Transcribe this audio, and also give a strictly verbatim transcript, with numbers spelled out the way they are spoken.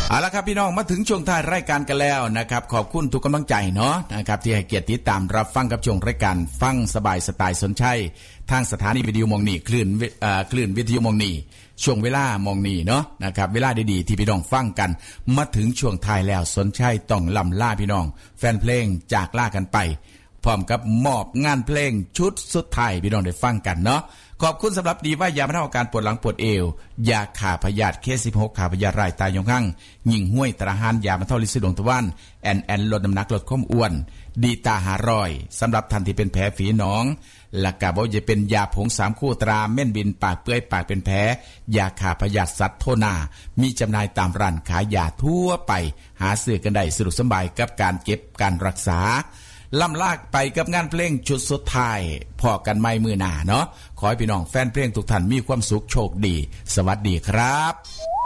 เอาละครับพี่น้องมาถึงช่วงท้ายรายการกันแล้วนะครับขอบคุณทุกกำลังใจเนาะนะครับที่ให้เกียรติติดตามรับฟังกับช่วงรายการฟังสบายสไตล์สนชัยทางสถานีวิทยุมองนี่คลื่นเอ่อคลื่นวิทยุมองนี่ช่วงเวลามองนี่เนาะนะครับเวลาดีๆที่พี่น้องฟังกันมาถึงช่วงท้ายแล้วสนชัยต้องล่ำลาพี่น้องแฟนเพลงจากลากันไปพร้อมกับมอบงานเพลงชุดสุดท้ายพี่น้องได้ฟังกันเนาะขอบคุณสำหรับดีว่ายาบรรเทาอาการปวดหลังปวดเอวยาขาพยาธิเคสสิบหกขาพยาธิรายตายยงหั่งยิงห้วยตราหานยาบรรเทาลินสีดวงตะวันแอนแอนลดน้ำหนักลดความอ้วนดีตาหารอยสำหรับท่านที่เป็นแผลฝีหนองและกะบ่จะเป็นยาผงสามคู่ตราเม่นบินปากเปื่อยปากเป็นแผลยาขาพยาธิสัตว์โทนามีจำหน่ายตามร้านขายยาทั่วไปหาซื้อกันได้สะดวกสบายกับการเก็บการรักษาล่ำลากไปกับงานเพลงชุดสุดท้ายพอกันไม่มือหน้าเนาะขอให้พี่น้องแฟนเพลงทุกท่านมีความสุขโชคดีสวัสดีครับ